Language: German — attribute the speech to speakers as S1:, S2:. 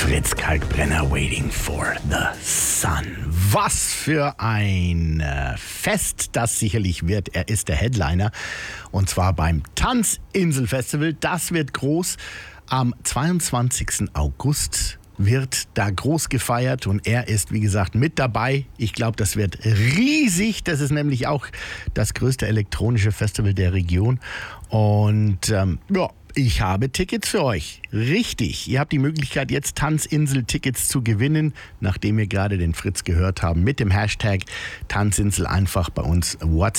S1: Fritz Kalkbrenner, Waiting for the Sun. Was für ein Fest das sicherlich wird. Er ist der Headliner und zwar beim Tanzinselfestival. Das wird groß. Am 22. August wird da groß gefeiert und er ist, wie gesagt, mit dabei. Ich glaube, das wird riesig. Das ist nämlich auch das größte elektronische Festival der Region. Und ich habe Tickets für euch. Richtig. Ihr habt die Möglichkeit, jetzt Tanzinsel-Tickets zu gewinnen, nachdem wir gerade den Fritz gehört haben. Mit dem Hashtag Tanzinsel einfach bei uns WhatsApp